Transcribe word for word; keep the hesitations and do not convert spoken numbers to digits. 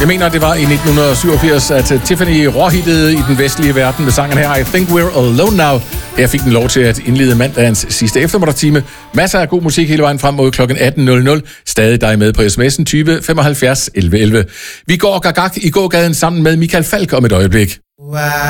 Jeg mener, det var i nitten syvogfirs, at Tiffany råhittede i den vestlige verden med sangen her I Think We're Alone Now. Her fik den lov til at indlede mandagens sidste eftermiddagstime. Masser af god musik hele vejen frem mod klokken atten nul nul. Stadig dig med på sms'en tyve femoghalvfjerds elleve elleve. Vi går gagag i gågaden sammen med Michael Falk om et øjeblik. Wow.